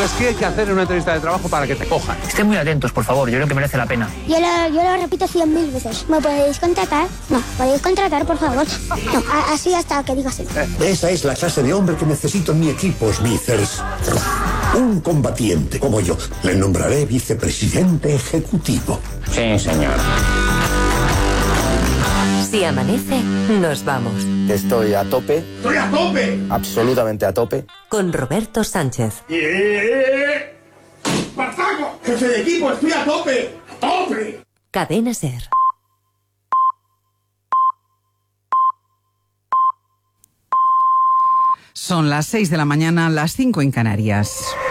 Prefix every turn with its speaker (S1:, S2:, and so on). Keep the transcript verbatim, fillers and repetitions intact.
S1: Entonces, ¿qué hay que hacer en una entrevista de trabajo para que te cojan?
S2: Estén muy atentos, por favor, yo creo que merece la pena.
S3: Yo lo, yo lo repito cien mil veces. ¿Me podéis contratar? No. ¿Podéis contratar, por favor? No, a, así hasta que digas sí.
S4: Esa es la clase de hombre que necesito en mi equipo, Smithers. Un combatiente como yo. Le nombraré vicepresidente ejecutivo.
S5: Sí, señor.
S6: Si amanece, nos vamos.
S7: Estoy a tope.
S4: ¡Estoy a tope!
S7: Absolutamente a tope.
S6: Con Roberto Sánchez.
S4: ¡Eh! ¡Partago! ¡Jefe de equipo, estoy a tope! ¡A tope!
S6: Cadena SER.
S8: Son las seis de la mañana, las cinco en Canarias.